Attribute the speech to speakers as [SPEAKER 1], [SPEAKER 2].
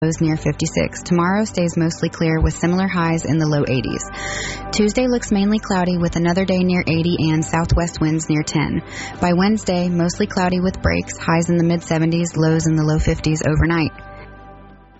[SPEAKER 1] lows near 56. Tomorrow stays mostly clear with similar highs in the low 80s. Tuesday looks mainly cloudy with another day near 80 and southwest winds near 10. By Wednesday, mostly cloudy with breaks, highs in the mid-70s, lows in the low 50s overnight.